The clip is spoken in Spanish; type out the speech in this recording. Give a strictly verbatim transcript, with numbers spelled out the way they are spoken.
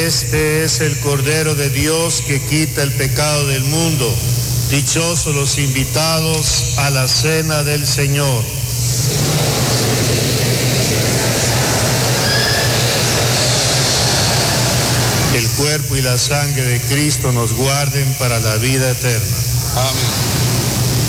Este es el Cordero de Dios que quita el pecado del mundo. Dichosos los invitados a la cena del Señor. El cuerpo y la sangre de Cristo nos guarden para la vida eterna. Amén.